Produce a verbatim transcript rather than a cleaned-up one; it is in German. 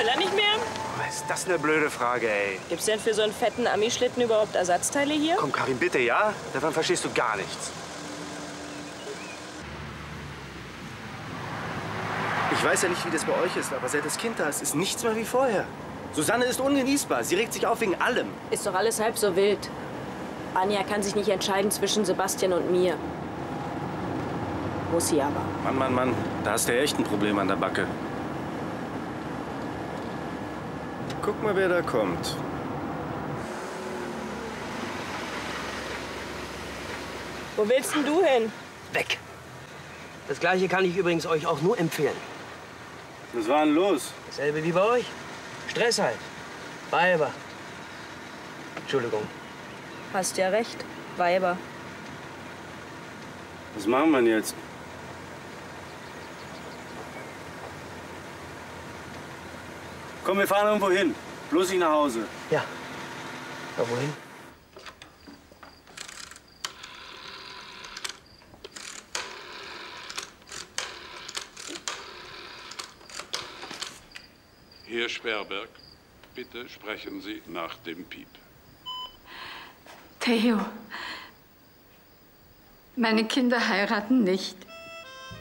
Keller nicht mehr? Oh, ist das eine blöde Frage, ey. Gibt's denn für so einen fetten Ami-Schlitten überhaupt Ersatzteile hier? Komm, Karin, bitte, ja? Davon verstehst du gar nichts. Ich weiß ja nicht, wie das bei euch ist, aber seit das Kind da ist, ist nichts mehr wie vorher. Susanne ist ungenießbar. Sie regt sich auf wegen allem. Ist doch alles halb so wild. Anja kann sich nicht entscheiden zwischen Sebastian und mir. Muss sie aber. Mann, Mann, Mann. Da hast du ja echt ein Problem an der Backe. Guck mal, wer da kommt. Wo willst denn du hin? Weg. Das Gleiche kann ich übrigens euch auch nur empfehlen. Was war denn los? Dasselbe wie bei euch. Stress halt. Weiber. Entschuldigung. Hast ja recht. Weiber. Was machen wir denn jetzt? Komm, wir fahren irgendwo hin. Bloß nicht nach Hause. Ja. Aber wohin? Herr Sperberg, bitte sprechen Sie nach dem Piep. Theo, meine Kinder heiraten nicht.